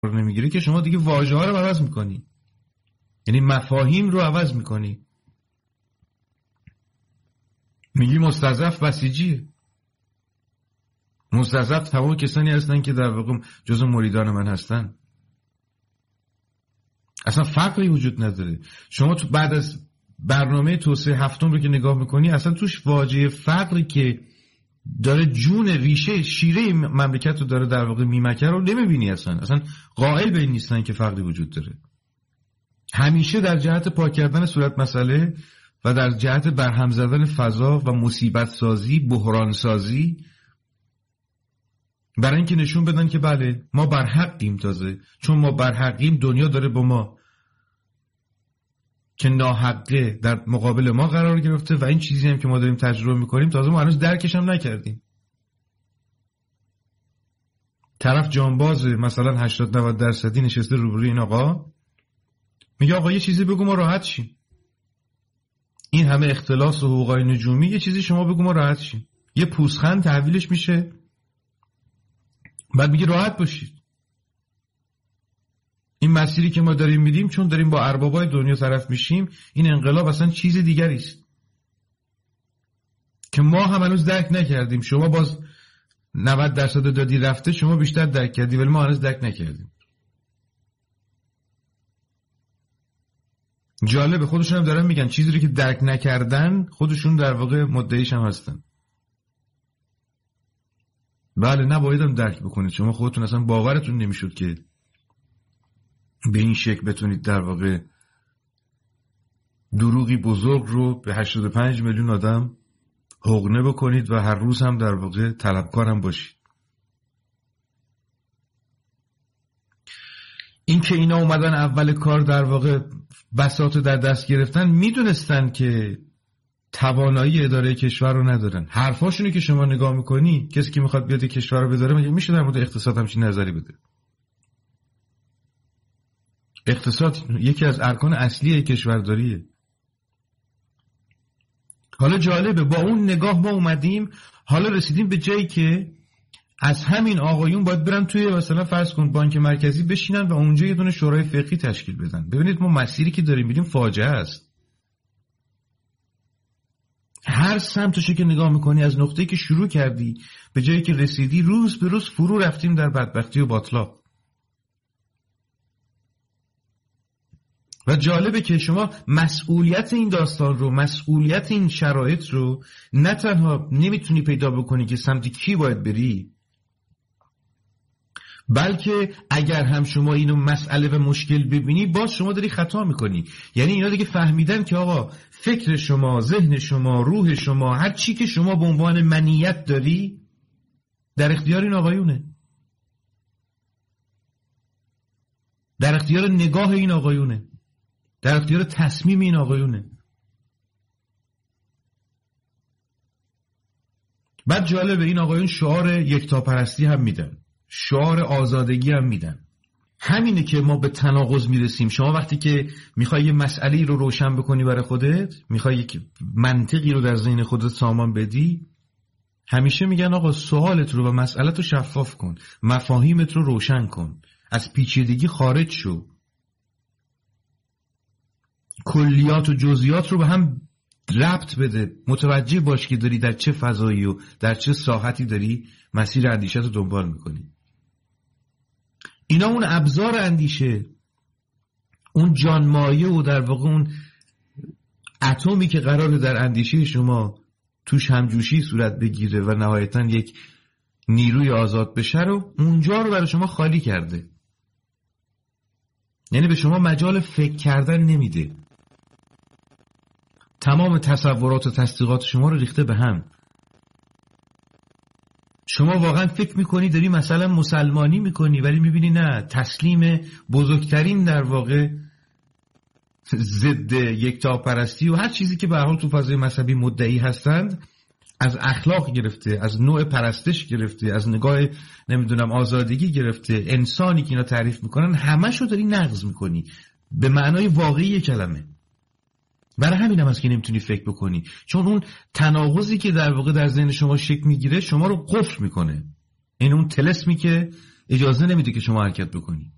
نمیگیره که شما دیگه واژه ها رو عوض میکنی، یعنی مفاهیم رو عوض میکنی. میگی مستضعف بسیجیه. مستضعف تمام کسانی هستن که در واقع جزء مریدان من هستن. اصلا فرقی وجود نداره. شما تو بعد از برنامه توسعه هفتم رو که نگاه میکنی، اصلا توش واژه فقری که داره جون ریشه شیره مملکت رو داره در واقع میمکه رو نمیبینی. اصلا قائل به این نیستن که فقری وجود داره. همیشه در جهت پاک کردن صورت مسئله و در جهت برهم زدن فضا و مصیبت سازی، بحران سازی، برای اینکه نشون بدن که بله ما برحقیم. تازه چون ما برحقیم دنیا داره با ما که ناحقه در مقابل ما قرار گرفته و این چیزی هم که ما داریم تجربه میکنیم تازه ما هنوز درکش هم نکردیم. طرف جانباز مثلا 80-90% نشسته روبروی این آقا، میگه آقا یه چیزی بگو ما راحت شیم. این همه اختلاس و حقوقای نجومی، یه چیزی شما بگو ما راحت شیم. یه پوزخند تحویلش میشه، بعد میگه راحت باشید. این مسیری که ما داریم میدیم چون داریم با اربابای دنیا طرف میشیم، این انقلاب اصلا چیز دیگری است که ما هم هنوز درک نکردیم. شما باز 90% دادی رفته، شما بیشتر درک کردی ولی ما هنوز درک نکردیم. جالبه خودشون هم دارن میگن چیزی رو که درک نکردن خودشون در واقع مدعیش هم هستن. بله نباید هم درک بکنید. شما خودتون اصلا باورتون نمیشد که به این شکل بتونید در واقع دروغی بزرگ رو به 85 میلیون آدم حقنه بکنید و هر روز هم در واقع طلبکار هم باشید. این که اینا اومدن اول کار در واقع بساط در دست گرفتن، میدونستن که توانایی اداره کشور رو ندارن. حرفاشونو که شما نگاه میکنی، کسی که میخواد بیاد کشور رو بداره مگه میشه در مورد اقتصاد همچین نظری بده؟ اقتصاد یکی از ارکان اصلی کشورداریه. حالا جالبه با اون نگاه ما اومدیم، حالا رسیدیم به جایی که از همین آقایون باید برن توی مثلا فرض کن بانک مرکزی بشینن و اونجا یه دونه شورای فقهی تشکیل بدن. ببینید ما مسیری که داریم میریم فاجعه است. هر سمتشو که نگاه میکنی از نقطه‌ای که شروع کردی به جایی که رسیدی، روز به روز فرو رفتیم در بدبختی و باطلاق. و جالبه که شما مسئولیت این داستان رو، مسئولیت این شرایط رو نه تنها نمیتونی پیدا بکنی که سمت کی باید بری، بلکه اگر هم شما اینو مسئله و مشکل ببینی باز شما داری خطا میکنی. یعنی اینا دیگه فهمیدن که آقا فکر شما، ذهن شما، روح شما، هر چی که شما به عنوان منیت داری در اختیار این آقایونه، در اختیار نگاه این آقایونه، در اختیار تصمیم این آقایونه. بعد جالبه این آقایون شعار یکتاپرستی هم میدن، شعار آزادگی هم میدن. همینه که ما به تناقض میرسیم. شما وقتی که میخوای یه مسئله رو روشن بکنی برای خودت، میخوای یک منطقی رو در ذهن خودت سامان بدی، همیشه میگن آقا سوالت رو و مسئلت رو شفاف کن، مفاهیمت رو روشن کن، از پیچیدگی خارج شو، کلیات و جزئیات رو به هم ربط بده، متوجه باش که داری در چه فضایی و در چه ساحتی داری مسیر اندیشت رو دنبال میکنی. اینا اون ابزار اندیشه، اون جانمایه و در واقع اون اتمی که قراره در اندیشه شما توش همجوشی صورت بگیره و نهایتاً یک نیروی آزاد بشه رو اونجا رو برای شما خالی کرده. یعنی به شما مجال فکر کردن نمیده. تمام تصورات و تصدیقات شما رو ریخته به هم. شما واقعا فکر میکنی داری مثلا مسلمانی میکنی، ولی میبینی نه، تسلیم بزرگترین در واقع ضد یکتاپرستی و هر چیزی که به هر حال تو فضای مذهبی مدعی هستند، از اخلاق گرفته، از نوع پرستش گرفته، از نگاه نمیدونم آزادگی گرفته، انسانی که اینا تعریف میکنن همه شو داری نقض میکنی به معنای واقعی کلمه. برای همین هم هست که نمیتونی فکر بکنی، چون اون تناقضی که در واقع در ذهن شما شکل میگیره شما رو قفل میکنه. این اون طلسمی که اجازه نمیده که شما حرکت بکنی.